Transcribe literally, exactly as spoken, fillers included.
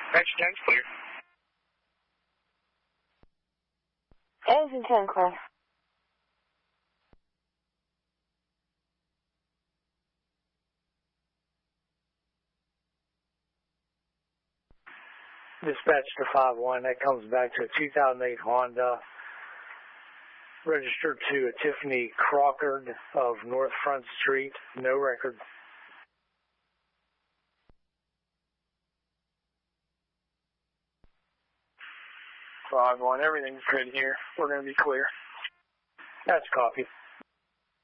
Dispatch ten's clear. Engine ten clear. Dispatch to five one, that comes back to a two thousand eight Honda, registered to a Tiffany Crockard of North Front Street, no record. five one, everything's good here. We're going to be clear. That's copy.